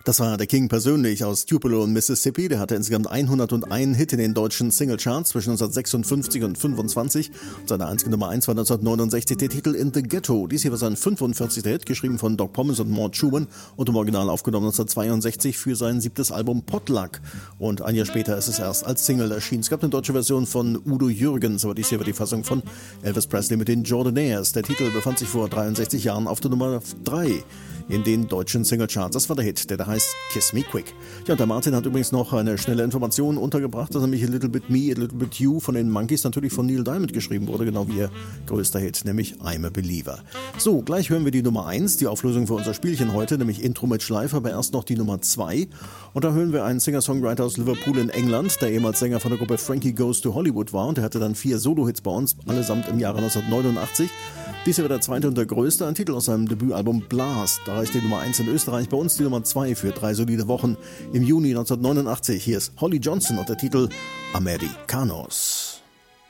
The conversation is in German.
Das war der King persönlich aus Tupelo in Mississippi. Der hatte insgesamt 101 Hit in den deutschen Singlecharts zwischen 1956 und 25. Seine einzige Nummer 1 war 1969 der Titel In the Ghetto. Dies hier war sein 45. Hit, geschrieben von Doc Pomus und Mort Schumann und im Original aufgenommen 1962 für sein 7. Album Potluck. Und ein Jahr später ist es erst als Single erschienen. Es gab eine deutsche Version von Udo Jürgens, aber dies hier war die Fassung von Elvis Presley mit den Jordanaires. Der Titel befand sich vor 63 Jahren auf der Nummer 3 in den deutschen Singlecharts. Das war der Hit, der da heißt Kiss Me Quick. Ja, und der Martin hat übrigens noch eine schnelle Information untergebracht, dass nämlich A Little Bit Me, A Little Bit You von den Monkees natürlich von Neil Diamond geschrieben wurde, genau wie ihr größter Hit, nämlich I'm a Believer. So, gleich hören wir die Nummer 1, die Auflösung für unser Spielchen heute, nämlich Intro mit Schleife, aber erst noch die Nummer 2. Und da hören wir einen Singer-Songwriter aus Liverpool in England, der ehemals Sänger von der Gruppe Frankie Goes to Hollywood war, und der hatte dann 4 Solo-Hits bei uns, allesamt im Jahre 1989. Dies hier war der zweite und der größte, ein Titel aus seinem Debütalbum Blast. Da reicht die Nummer 1 in Österreich, bei uns die Nummer 2 für 3 solide Wochen im Juni 1989. Hier ist Holly Johnson und der Titel Americanos.